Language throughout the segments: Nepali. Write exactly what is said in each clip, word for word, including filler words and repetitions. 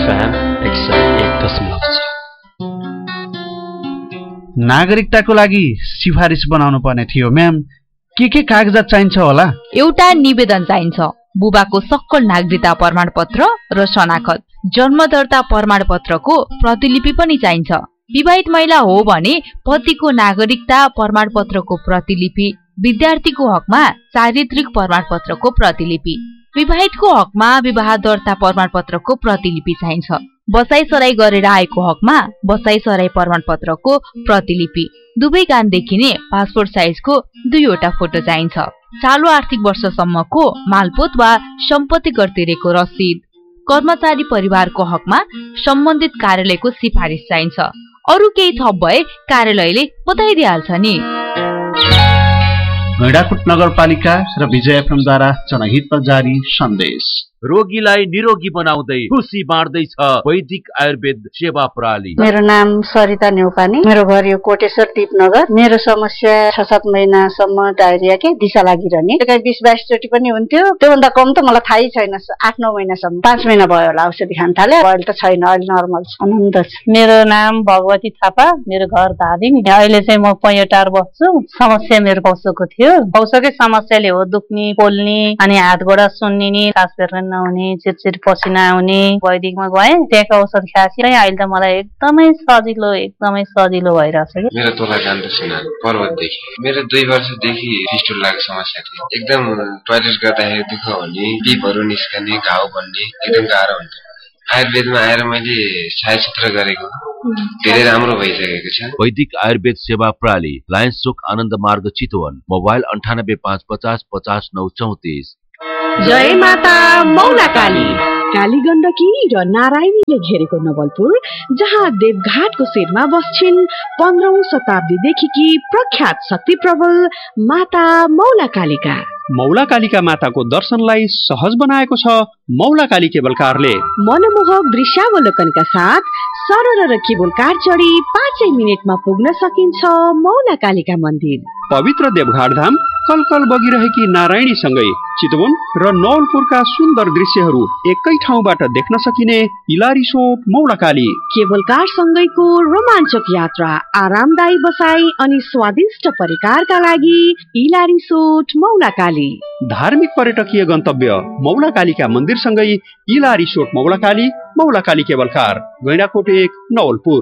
एफएम एक सय एक दशमलव छ। नागरिकताको लागि सिफारिस बनाउनु पर्ने थियो म्याम, के के कागजात चाहिन्छ होला? एउटा निवेदन चाहिन्छ, बुबाको सक्कल नागरिकता प्रमाणपत्र र शनाखत, जन्म दर्ता प्रमाणपत्रको प्रतिलिपि पनि चाहिन्छ। विवाहित महिला हो भने पतिको नागरिकता प्रमाणपत्रको प्रतिलिपि, विद्यार्थीको हकमा चारित्रिक प्रमाणपत्रको प्रतिलिपि, विवाहितको हकमा विवाह दर्ता प्रमाणपत्रको प्रतिलिपि चाहिन्छ। बसाई सराई गरेर आएको हकमा बसाई सराई प्रमाणपत्रको प्रतिलिपि, दुवै कान देखिने पासपोर्ट साइजको दुईवटा फोटो चाहिन्छ। चालु आर्थिक वर्षसम्मको मालपोत वा सम्पत्ति कर तिरेको रसिद, कर्मचारी परिवारको हकमा सम्बन्धित कार्यालयको सिफारिस चाहिन्छ। अरु केही थप भए कार्यालयले बताइदिहाल्छ नि। गैंडाकोट नगरपालिका र विजय एफएमद्वारा जनहितमा जारी सन्देश। रोगीलाई निरोगी बनाउँदै खुसी बाँड्दैछ वैदिक आयुर्वेद सेवा प्रणाली। मेरो नाम सरिता न्यौपाने, मेरो घर यो कोटेश्वर दीपनगर। मेरो समस्या छ सात महिनासम्म डायरिया के दिशा लागिरहने, कहीँ बिस बाइस चोटि पनि हुन्थ्यो। त्योभन्दा कम त मलाई थाहै छैन। आठ नौ महिनासम्म, पाँच महिना भयो होला औषधि खान थाले। अहिले त छैन, अहिले नर्मल छ, आनन्द छ। मेरो नाम भगवती थापा, मेरो घर धादिङ। अहिले चाहिँ म पैटार बस्छु। समस्या मेरो पौसोको थियो। पौसोकै समस्याले हो दुख्ने, पोल्ने, अनि हात गोडा सुन्निने, सास फेर्न नहुने, चिरचिर पसिना आउने। वैदिकमा गएँ, त्यहाँको औषध खाएपछि अहिले त मलाई एकदमै सजिलो एकदमै सजिलो भइरहेछ कि। मेरो तोला जान्छ सिना पर्वतदेखि। मेरो दुई वर्षदेखि फिस्टुलाको समस्या थियो। एकदम टोयलेट गर्दाखेरि दुःख हुने, पिपहरू निस्कने, घाउ बन्ने, एकदम गाह्रो हुन्छ। आयुर्वेदमा आएर मैले छायाचित्र गरेको धेरै राम्रो भइसकेको छ। वैदिक आयुर्वेद सेवा प्रणाली, लायन्स चोक आनन्द मार्ग चितवन। मोबाइल अन्ठानब्बे पाँच पचास पचास नौ चौतिस। जय माता मौला काली। काली गण्डकी र नारायणीले घेरेको नवलपुर, जहाँ देवघाटको शिरमा बस्छिन् पन्ध्रौं शताब्दीदेखि प्रख्यात शक्ति प्रबल माता मौला कालिका। मौला कालिका माताको दर्शनलाई सहज बनाएको छ मौला काली केबल कारले। मनमोहक दृश्यावलोकनका साथ सरल र केबल कार चढी पाँचै मिनटमा पुग्न सकिन्छ मौला कालिका मन्दिर। पवित्र देवघाट धाम कलकल बगिरहेकी नारायणीसँगै चितवन र नवलपुरका सुन्दर दृश्यहरू एकै ठाउँबाट देख्न सकिने इलारिसोट मौला काली। केबल कार सँगैको रोमाञ्चक यात्रा, आरामदायी बसाई अनि स्वादिष्ट परिकारका लागि इलारिसोट मौला काली। धार्मिक पर्यटकीय गन्तव्य मौला कालीका मन्दिर सँगै इलारिसोट मौला काली, मौला काली केबल कार, गैंडाकोट एक, नवलपुर।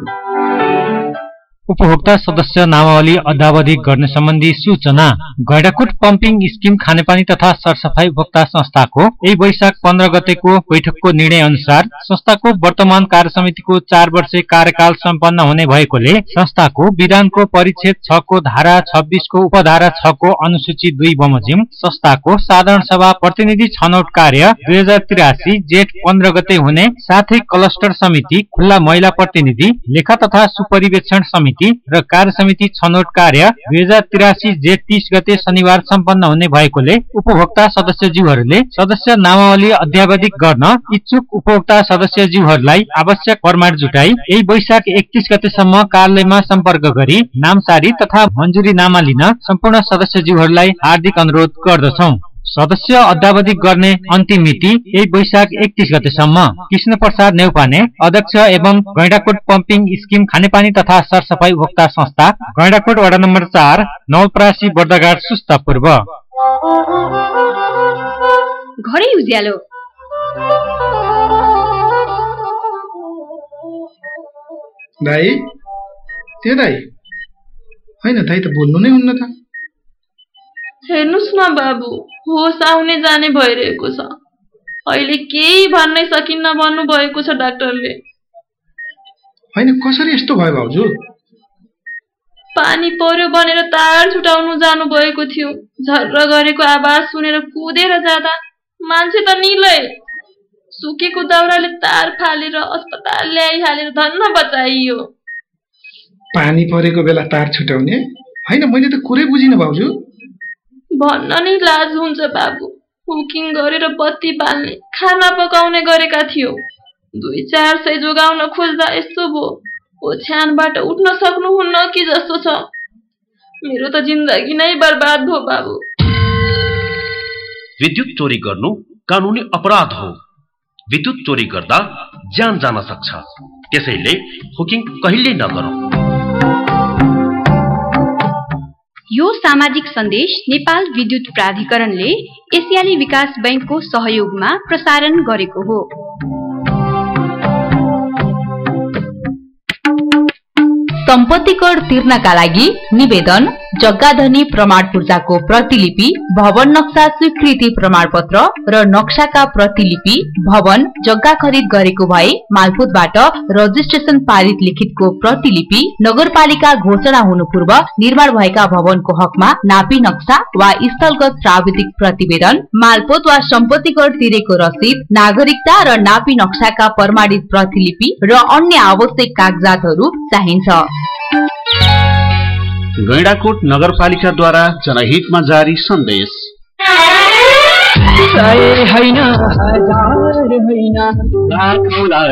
उपभोक्ता सदस्य नामावली अद्यावधि गर्ने सम्बन्धी सूचना। गैंडाकोट पम्पिङ स्किम खानेपानी तथा सरसफाई उपभोक्ता संस्थाको यही वैशाख पन्ध्र गतेको बैठकको निर्णय अनुसार संस्थाको वर्तमान कार्य समितिको चार वर्षे कार्यकाल सम्पन्न हुने भएकोले संस्थाको विधानको परिच्छेद छ को धारा छब्बीस को उपधारा छ को अनुसूची दुई बमोजिम संस्थाको साधारण सभा प्रतिनिधि छनौट कार्य दुई हजार तिरासी जेठ पन्ध्र गते हुने साथै क्लस्टर समिति, खुल्ला महिला प्रतिनिधि, लेखा तथा सुपरिवेक्षण समिति र कार्य समिति छनौट कार्य दुई हजार तिरासी जेठ तीस गते शनिबार सम्पन्न हुने भएकोले उपभोक्ता सदस्यज्यूहरूले सदस्य नामावली अध्यावधिक गर्न इच्छुक उपभोक्ता सदस्यज्यूहरूलाई आवश्यक प्रमाण जुटाई यही वैशाख एकतीस गतेसम्म कार्यालयमा सम्पर्क गरी नामसारी तथा मन्जुरी नामा लिन सम्पूर्ण सदस्यज्यूहरूलाई हार्दिक अनुरोध गर्दछौं। सदस्य अद्यावधिक गर्ने अन्तिम मिति यही वैशाख एकतीस गतेसम्म। कृष्ण प्रसाद नेउपाने, अध्यक्ष एवं गैंडाकोट पम्पिङ स्किम खानेपानी तथा सरसफाई उपभोक्ता संस्था, गैंडाकोट वडा नम्बर चार, नवलपरासी, बर्दाघाट, सुस्ता पूर्व। घरै उज्यालो। दाइ, ए दाइ, होइन दाइ त बोल्नु नै हुन्न त। हेर्नुस् न बाबु, होस आउने जाने भइरहेको छ। अहिले केही भन्नै सकिन्न भन्नु भएको छ डाक्टरले। होइन कसरी यस्तो भयो भाउजू? पानी पर्यो भनेर तार छुटाउनु जानु भएको थियो। झर्र गरेको आवाज सुनेर कुदेर जाँदा मान्छे त निलै। सुकेको दाउराले तार फालेर अस्पताल ल्याइहालेर धन्न बचाइयो। पानी परेको बेला तार छुटाउने? होइन मैले त कुरै बुझिनँ भाउजू। भन्न नै लाज हुन्छ बाबु। कुकिङ गरेर बत्ती बाल्ने, खाना पकाउने गरेका थियौ। दुई चार सय जोगाउन खोज्दा यस्तो भो। ओछ्यानबाट उठ्न सक्नुहुन्न कि जस्तो छ। मेरो त जिन्दगी नै बर्बाद भयो बाबु। विद्युत चोरी गर्नु कानुनी अपराध हो। विद्युत चोरी गर्दा ज्यान जान सक्छ। त्यसैले हुकिङ कहिल्यै नगरौं। यो सामाजिक सन्देश नेपाल विद्युत प्राधिकरणले एसियाली विकास बैंकको सहयोगमा प्रसारण गरेको हो। सम्पत्ति कर तिर्नका लागि निवेदन, जग्गाधनी प्रमाण पूर्जाको प्रतिलिपि, भवन नक्सा स्वीकृति प्रमाणपत्र र नक्साका प्रतिलिपि, भवन जग्गा खरिद गरेको भए मालपोतबाट रजिस्ट्रेसन पारित लिखितको प्रतिलिपि, नगरपालिका घोषणा हुनु पूर्व निर्माण भएका भवनको हकमा नापी नक्सा वा स्थलगत प्राविधिक प्रतिवेदन, मालपोत वा सम्पत्ति कर तिरेको रसिद, नागरिकता र नापी नक्साका प्रमाणित प्रतिलिपि र अन्य आवश्यक कागजातहरू चाहिन्छ। गैंडाकोट नगरपालिकाद्वारा जनहितमा जारी सन्देश। सय हैन हजार हैन लाखौं